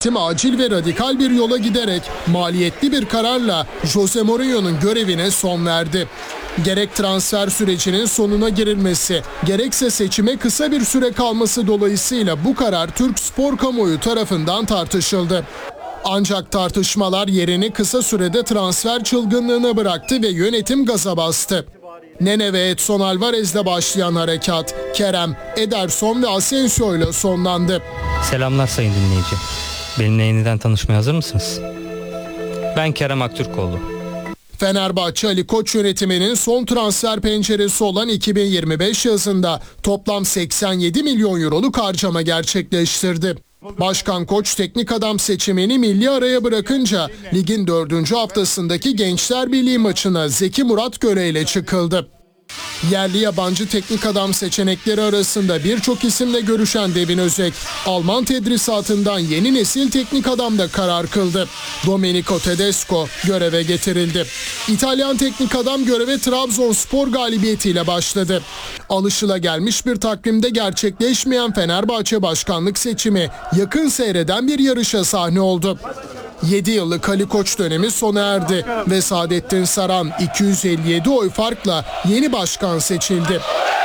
yönetim acil ve radikal bir yola giderek maliyetli bir kararla Jose Mourinho'nun görevine son verdi. Gerek transfer sürecinin sonuna girilmesi, gerekse seçime kısa bir süre kalması dolayısıyla bu karar Türk spor kamuoyu tarafından tartışıldı. Ancak tartışmalar yerini kısa sürede transfer çılgınlığına bıraktı ve yönetim gaza bastı. Nene ve Edson Alvarez'le başlayan harekat, Kerem, Ederson ve Asensio ile sonlandı. Selamlar sayın dinleyici. Benimle yeniden tanışmaya hazır mısınız? Ben Kerem Aktürkoğlu. Fenerbahçe Ali Koç yönetiminin son transfer penceresi olan 2025 yazında toplam 87 milyon euroluk harcama gerçekleştirdi. Başkan Koç teknik adam seçimini milli araya bırakınca ligin 4. haftasındaki Gençler Birliği maçına Zeki Murat Göre ile çıkıldı. Yerli yabancı teknik adam seçenekleri arasında birçok isimle görüşen Devin Özek, Alman tedrisatından yeni nesil teknik adamda karar kıldı. Domenico Tedesco göreve getirildi. İtalyan teknik adam göreve Trabzonspor galibiyetiyle başladı. Alışılagelmiş bir takvimde gerçekleşmeyen Fenerbahçe başkanlık seçimi yakın seyreden bir yarışa sahne oldu. 7 yıllık Ali Koç dönemi sona erdi ve Saadettin Saran 257 oy farkla yeni başkan seçildi.